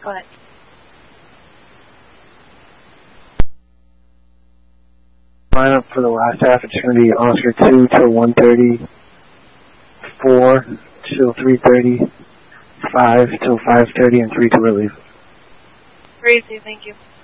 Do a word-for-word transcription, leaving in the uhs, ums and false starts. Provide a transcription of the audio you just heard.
Cut. Lineup for the last half, it's going to be Oscar two till one thirty, four till three thirty, five till five thirty, and three to relief. Crazy, thank you.